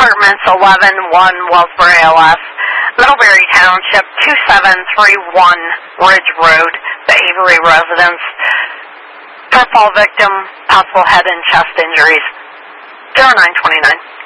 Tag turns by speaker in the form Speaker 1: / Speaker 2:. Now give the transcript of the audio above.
Speaker 1: Apartments 11-1 Wellsbury LS, Middlebury Township, 2731 Ridge Road, the Avery residence. Per fall victim, possible head and chest injuries. 0929.